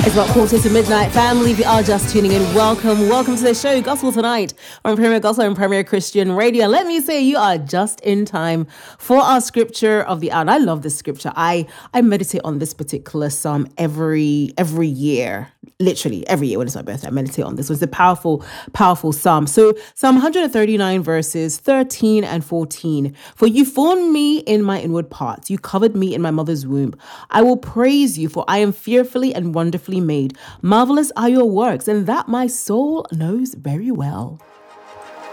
It's about quarter to midnight. Family, if you are just tuning in, welcome to the show, Gospel Tonight on Premier Gospel and Premier Christian Radio. Let me say you are just in time for our scripture of the hour. And I love this scripture. I meditate on this particular psalm every year. Literally every year when it's my birthday, I meditate on this. It's a powerful psalm. So Psalm 139 verses 13 and 14. For you formed me in my inward parts. You covered me in my mother's womb. I will praise you, for I am fearfully and wonderfully made. Marvelous are your works, and that my soul knows very well.